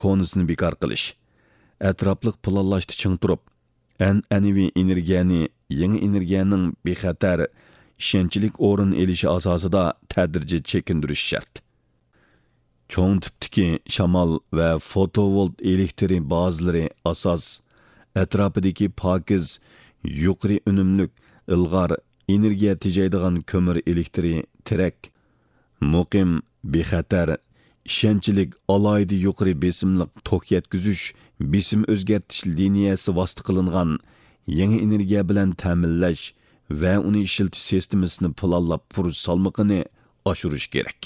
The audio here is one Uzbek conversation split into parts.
konusini bekor qilish, atrofliq planlashni ching turib, an'anaviy energiyani yangi energiyaning bexatar, ishonchlik o'rin elishi asosida tadrijiy chekindirish shart. Cho'ng tipdagi shamol va fotovolt elektri bazalari asos, atrofidagi pokiz, yuqori unumlik, ilg'or energiya tejaydigan ko'mir elektri tirak, muqim, bexatar, ishonchlik alayda yuqori besimliq tok yetkazish, besim o'zgartirish liniyasi vosita qilingan yangi energiya bilan ta'minlash va uni ishiltish sistemasini planlab qurish salmoqini oshirish kerak.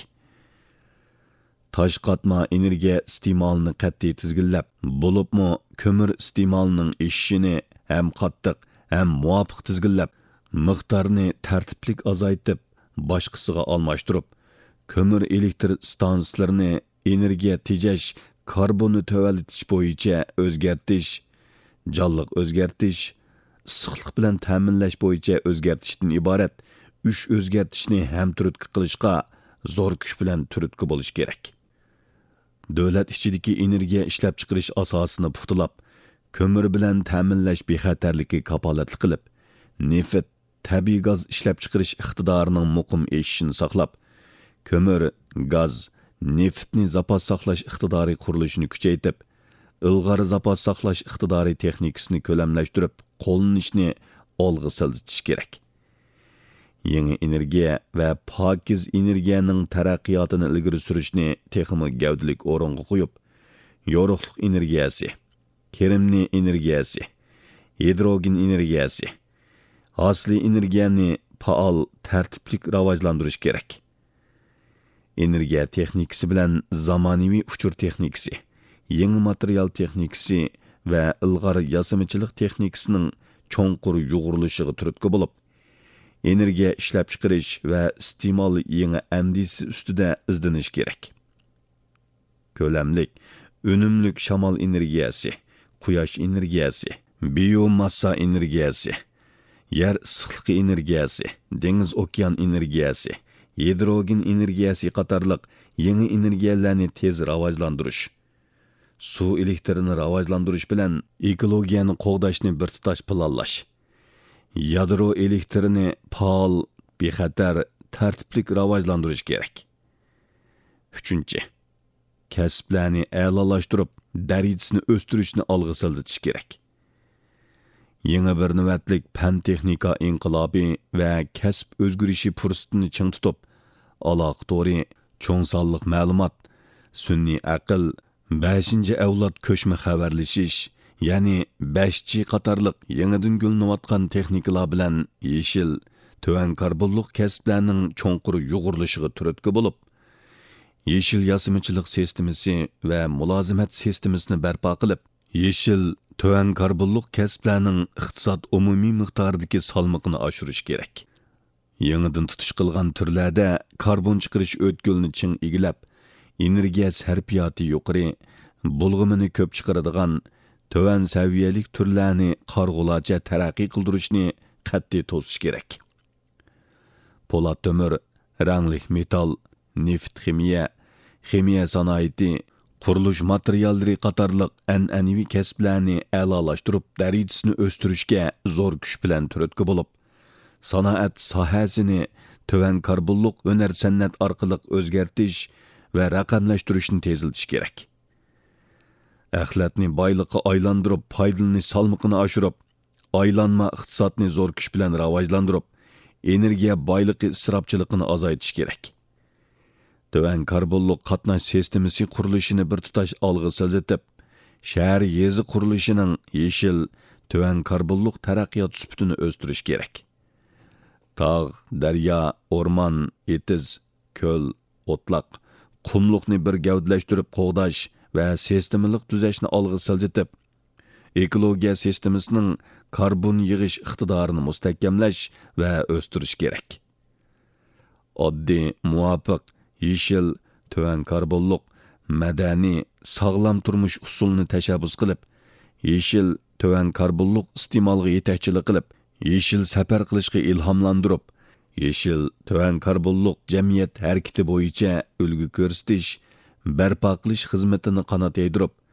Tosh qatma energiya iste'molini qat'iy tizginlab, bo'libmi ko'mir iste'molining eshishini ham qattiq, ham muvofiq tizginlab, miqdorni tartiblik azaytib, boshqasiga almashtirib, ko'mir elektr stansiyalarni energiya tejash, karbonni tövallatish bo'yicha o'zgartish, jonliq o'zgartish, issiqlik bilan ta'minlash bo'yicha o'zgartishdan iborat 3 o'zgartishni ham turtki qilishga zo'r kuch bilan turtki bo'lish kerak. Davlat ichidagi energiya ishlab chiqarish asosini puxtalab, ko'mir bilan ta'minlash bexatarligi kapolatli qilib, neft, tabiiy gaz ishlab chiqarish iqtidorining muqim eshishini saqlab, ko'mir, gaz, neftni zapas saqlash iqtidori qurilishini kuchaytirib, ilg'or zapas saqlash iqtidori texnikasini ko'lamlashtirib, qo'llanishni olg'a siljitish kerak. Yangi energiya va pokiz energiyaning taraqqiyotini ilgari surishni texnik gavdalik o'ringa qo'yib, yorug'lik energiyasi, kerimli energiyasi, hidrogen energiyasi, asli energiyani faol tartiblik rivojlantirish kerak. Energiya texnikasi bilan zamonaviy uchur texnikasi, yangi material texnikasi va ilg'or yasamichilik texnikasining cho'nqur yug'urilishiga turtki bo'lib, energiya ishlab chiqarish va iste'mol yangi andisi ustida izlanish kerak. Ko'lamlik, unumlik shamol energiyasi, quyosh energiyasi, biomassa energiyasi, yer issiqligi energiyasi, dengiz okean energiyasi, hidrogen energiyasi qatorliq yangi energiyalarni tez rivojlantirish, suv elektrini rivojlantirish bilan ekologiyani qo'g'dashni bir tutash planlash, yadro elektrini faol, bexatar, tartiblik rivojlantirish kerak. 3. Kasblarni a'lolashtirib, darajasini o'stirishni olg'a siljitish kerak. Yangi bir navbatlik fan texnika inqilobi va kasb o'zgarishi fursatini ching tutib, aloqdori, cho'ng sonliq ma'lumot, sun'iy aql, 5-avlod ko'chma xabarlashish, ya'ni 5G qatorliq yangidan gullanayotgan texnikalar bilan yeshil, tuvan karbonliq kasblarning cho'nqur yug'urilishiga turtki bo'lib, yeshil yasimichilik sistemasi va mulozimat sistemasini barpo qilib, yeshil tuvan karbonliq kasblarning iqtisod umumiy miqdoridagi salmoqini oshirish kerak. Yangidan tutish qilgan turlarda karbon chiqarish o'tkilni ching egilab, energiya sarfiyoti yuqori, bulg'imini ko'p chiqaradigan tuvan saviyalik turlarni qarg'ulacha taraqqiy qildirishni qat'iy to'sish kerak. Po'lat to'mir, ranglik metal, neft ximiya sanoati, qurilish materiallari qatorliq an'anaviy kasblarni a'lolashtirib, darajasini o'stirishga zo'r kuch bilan turtki bo'lib, sanoat sohasini tuvan karbonliq hunar san'at orqali o'zgartish va raqamlashtirishni tezlatish kerak. Axlatni boyliqqa aylantirib, foydalanish salmoqini oshirib, aylanma iqtisodni zo'r kuch bilan rivojlantirib, energiya boyliqi isrofchiligini azaytish kerak. Tuvan karbonliq qatnash sistemasi qurilishini bir tutash olg'a siljitib, shahar yezi qurilishining yeshil, tuvan karbonliq taraqqiyot sifatini o'stirish kerak. Tog', daryo, o'rmon, etiz, ko'l, o'tloq, qumliqni bir gavdalashtirib qo'g'dash va sistemalik tuzashni olg'a siljitib, ekologiya sistemasining karbon yig'ish iqtidorini mustahkamlash va o'stirish kerak. Oddiy, muvofiq, yeshil, tuvan karbonliq, madaniy, sog'lom turmush usulini tashabbus qilib, yeshil, tuvan karbonliq iste'molga yetakchilik qilib, yeshil safar qilishga ilhomlantirib, yeshil, tuvan karbonliq jamiyat harakati bo'yicha ulgu ko'rsatish, barpo qilish xizmatini qanot yaydirib,